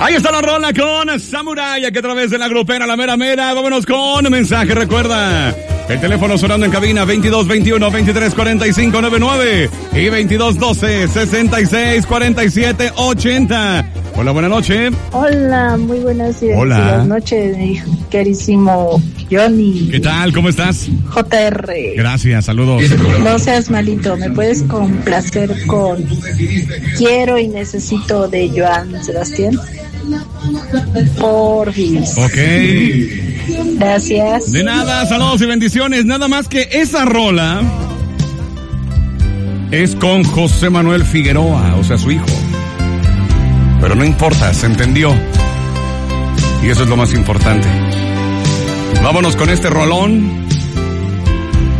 Ahí está la rola con Samurai, aquí a través de la grupera La Mera Mera. Vámonos con mensaje, recuerda. El teléfono sonando en cabina 22 21 23 45 99 y 22 12 66 47 80. Hola, buenas noches. Hola, muy buenas y Hola. buenas noches, mi querísimo Johnny. ¿Qué tal? ¿Cómo estás? JR. Gracias, saludos. No seas malito, ¿me puedes complacer con Quiero y Necesito de Joan Sebastián? Porfis. Ok. Gracias. De nada, saludos y bendiciones. Nada más que esa rola es con José Manuel Figueroa, o sea, su hijo. Pero no importa, se entendió. Y eso es lo más importante. Vámonos con este rolón